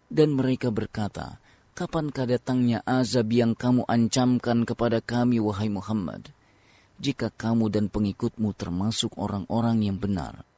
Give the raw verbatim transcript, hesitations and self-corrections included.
Dan mereka berkata, kapankah datangnya azab yang kamu ancamkan kepada kami, wahai Muhammad? Jika kamu dan pengikutmu termasuk orang-orang yang benar,